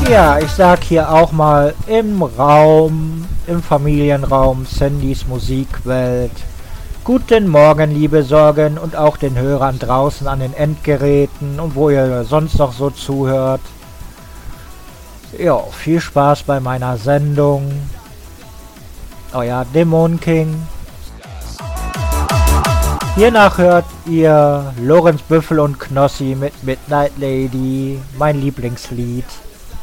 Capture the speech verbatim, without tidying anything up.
Ja, ich sag hier auch mal im Raum, im Familienraum Sandys Musikwelt. Guten Morgen, liebe Sorgen, und auch den Hörern draußen an den Endgeräten und wo ihr sonst noch so zuhört. Ja, viel Spaß bei meiner Sendung. Euer Dämon King. Hiernach hört ihr Lorenz Büffel und Knossi mit Midnight Lady, mein Lieblingslied.